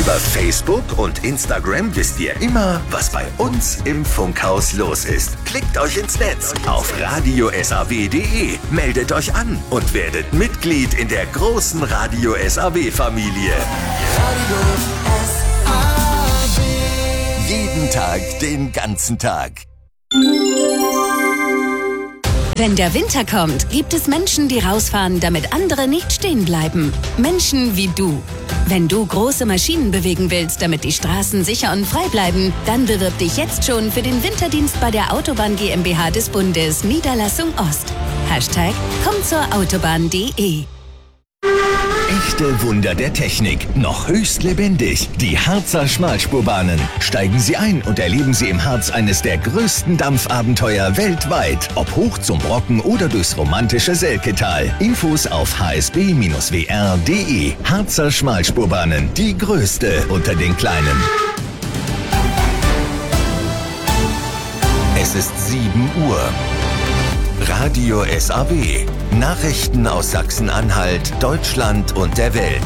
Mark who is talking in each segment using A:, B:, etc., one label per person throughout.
A: Über Facebook und Instagram wisst ihr immer, was bei uns im Funkhaus los ist. Klickt euch ins Netz auf radio-saw.de, meldet euch an und werdet Mitglied in der großen Radio SAW-Familie. Jeden Tag, den ganzen Tag.
B: Wenn der Winter kommt, gibt es Menschen, die rausfahren, damit andere nicht stehen bleiben. Menschen wie du. Wenn du große Maschinen bewegen willst, damit die Straßen sicher und frei bleiben, dann bewirb dich jetzt schon für den Winterdienst bei der Autobahn GmbH des Bundes, Niederlassung Ost. #kommzurautobahn.de.
A: Echte Wunder der Technik, noch höchst lebendig. Die Harzer Schmalspurbahnen. Steigen Sie ein und erleben Sie im Harz eines der größten Dampfabenteuer weltweit. Ob hoch zum Brocken oder durchs romantische Selketal. Infos auf hsb-wr.de. Harzer Schmalspurbahnen, die größte unter den kleinen. Es ist 7 Uhr. Radio SAW. Nachrichten aus Sachsen-Anhalt, Deutschland und der Welt.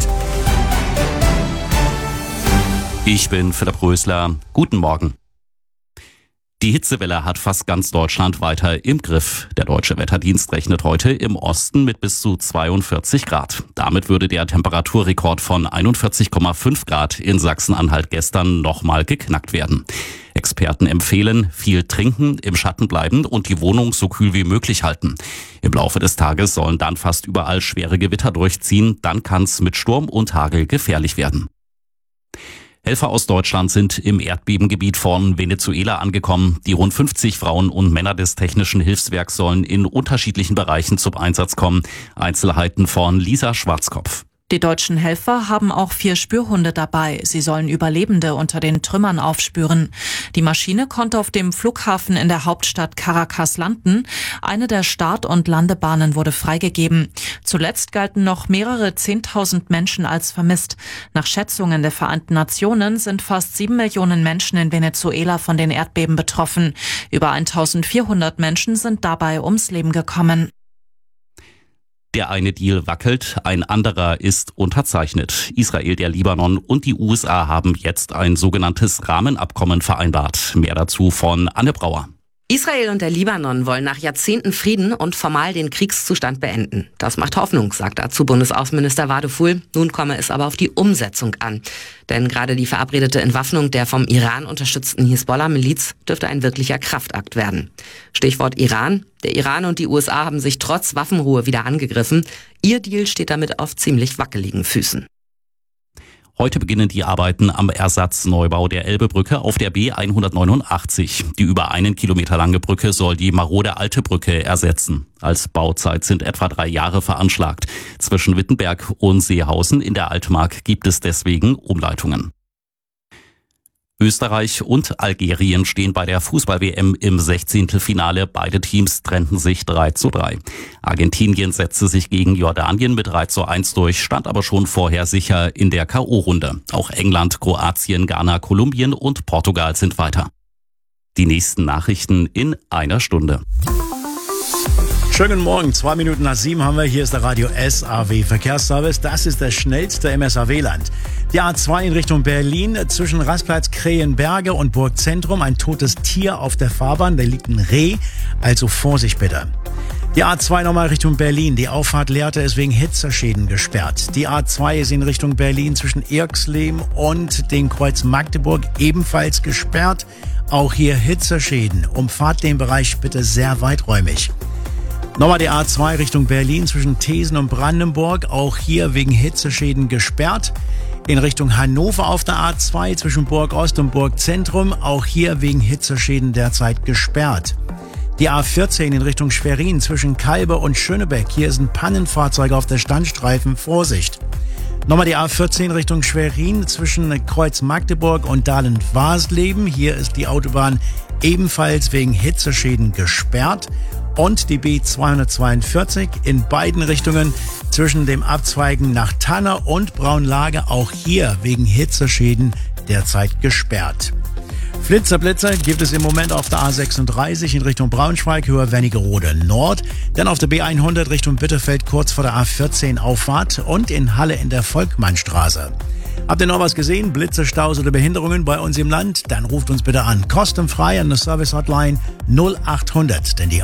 C: Ich bin Philipp Rösler. Guten Morgen. Die Hitzewelle hat fast ganz Deutschland weiter im Griff. Der Deutsche Wetterdienst rechnet heute im Osten mit bis zu 42 Grad. Damit würde der Temperaturrekord von 41,5 Grad in Sachsen-Anhalt gestern nochmal geknackt werden. Experten empfehlen, viel trinken, im Schatten bleiben und die Wohnung so kühl wie möglich halten. Im Laufe des Tages sollen dann fast überall schwere Gewitter durchziehen. Dann kann es mit Sturm und Hagel gefährlich werden. Helfer aus Deutschland sind im Erdbebengebiet von Venezuela angekommen. Die rund 50 Frauen und Männer des Technischen Hilfswerks sollen in unterschiedlichen Bereichen zum Einsatz kommen. Einzelheiten von Lisa Schwarzkopf.
D: Die deutschen Helfer haben auch 4 Spürhunde dabei. Sie sollen Überlebende unter den Trümmern aufspüren. Die Maschine konnte auf dem Flughafen in der Hauptstadt Caracas landen. Eine der Start- und Landebahnen wurde freigegeben. Zuletzt galten noch mehrere 10.000 Menschen als vermisst. Nach Schätzungen der Vereinten Nationen sind fast 7 Millionen Menschen in Venezuela von den Erdbeben betroffen. Über 1.400 Menschen sind dabei ums Leben gekommen.
C: Der eine Deal wackelt, ein anderer ist unterzeichnet. Israel, der Libanon und die USA haben jetzt ein sogenanntes Rahmenabkommen vereinbart. Mehr dazu von Anne Brauer.
E: Israel und der Libanon wollen nach Jahrzehnten Frieden und formal den Kriegszustand beenden. Das macht Hoffnung, sagt dazu Bundesaußenminister Wadeful. Nun komme es aber auf die Umsetzung an. Denn gerade die verabredete Entwaffnung der vom Iran unterstützten Hisbollah-Miliz dürfte ein wirklicher Kraftakt werden. Stichwort Iran. Der Iran und die USA haben sich trotz Waffenruhe wieder angegriffen. Ihr Deal steht damit auf ziemlich wackeligen Füßen.
C: Heute beginnen die Arbeiten am Ersatzneubau der Elbebrücke auf der B189. Die über 1 Kilometer lange Brücke soll die marode alte Brücke ersetzen. Als Bauzeit sind etwa 3 Jahre veranschlagt. Zwischen Wittenberg und Seehausen in der Altmark gibt es deswegen Umleitungen. Österreich und Algerien stehen bei der Fußball-WM im 16. Finale. Beide Teams trennten sich 3:3. Argentinien setzte sich gegen Jordanien mit 3:1 durch, stand aber schon vorher sicher in der K.O.-Runde. Auch England, Kroatien, Ghana, Kolumbien und Portugal sind weiter. Die nächsten Nachrichten in einer Stunde.
F: Schönen Morgen, 2 Minuten nach 7 haben wir. Hier ist der Radio SAW Verkehrsservice. Das ist der schnellste im SAW-Land. Die A2 in Richtung Berlin zwischen Rastplatz Krähenberge und Burgzentrum. Ein totes Tier auf der Fahrbahn. Da liegt ein Reh. Also Vorsicht bitte. Die A2 nochmal Richtung Berlin. Die Auffahrt Lehrte ist wegen Hitzeschäden gesperrt. Die A2 ist in Richtung Berlin zwischen Irxleben und dem Kreuz Magdeburg ebenfalls gesperrt. Auch hier Hitzeschäden. Umfahrt den Bereich bitte sehr weiträumig. Nochmal die A2 Richtung Berlin zwischen Thesen und Brandenburg, auch hier wegen Hitzeschäden gesperrt. In Richtung Hannover auf der A2 zwischen Burg Ost und Burg Zentrum, auch hier wegen Hitzeschäden derzeit gesperrt. Die A14 in Richtung Schwerin zwischen Kalbe und Schönebeck, hier ist ein Pannenfahrzeug auf der Standstreifen, Vorsicht. Nochmal die A14 Richtung Schwerin zwischen Kreuz Magdeburg und Dahlen-Wasleben, hier ist die Autobahn ebenfalls wegen Hitzeschäden gesperrt. Und die B242 in beiden Richtungen zwischen dem Abzweigen nach Tanner und Braunlage, auch hier wegen Hitzeschäden derzeit gesperrt. Blitzerblitzer gibt es im Moment auf der A36 in Richtung Braunschweig, Höhe Wernigerode Nord, dann auf der B100 Richtung Bitterfeld kurz vor der A14 Auffahrt und in Halle in der Volkmannstraße. Habt ihr noch was gesehen? Blitze, Staus oder Behinderungen bei uns im Land? Dann ruft uns bitte an. Kostenfrei an der Service-Hotline 0800, denn die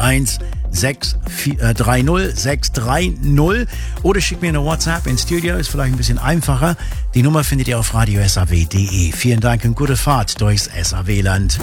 F: 1-630-630. Oder schickt mir eine WhatsApp ins Studio, ist vielleicht ein bisschen einfacher. Die Nummer findet ihr auf radiosaw.de. Vielen Dank und gute Fahrt durchs SAW-Land.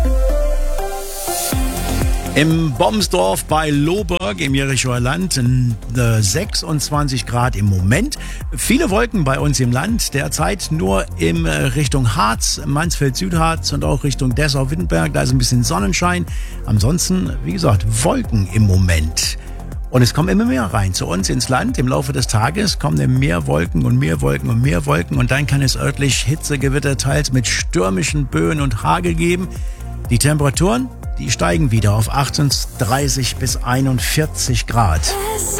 F: Im Bomsdorf bei Lohburg im Jerichoer Land 26 Grad im Moment. Viele Wolken bei uns im Land. Derzeit nur in Richtung Harz, Mansfeld-Südharz und auch Richtung Dessau-Wittenberg. Da ist ein bisschen Sonnenschein. Ansonsten, wie gesagt, Wolken im Moment. Und es kommen immer mehr rein zu uns ins Land. Im Laufe des Tages kommen mehr Wolken und mehr Wolken und mehr Wolken. Und dann kann es örtlich Hitzegewitter, teils mit stürmischen Böen und Hagel geben. Die Temperaturen, die steigen wieder auf 38 bis 41 Grad.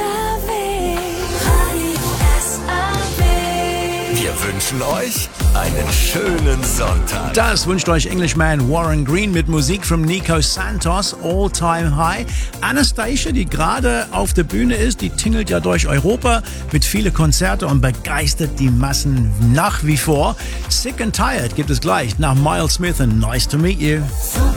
A: Wir wünschen euch einen schönen Sonntag.
F: Das wünscht euch Englishman Warren Green mit Musik von Nico Santos, All Time High. Anastasia, die gerade auf der Bühne ist, die tingelt ja durch Europa mit vielen Konzerten und begeistert die Massen nach wie vor. Sick and Tired gibt es gleich nach Miles Smith und Nice to Meet You.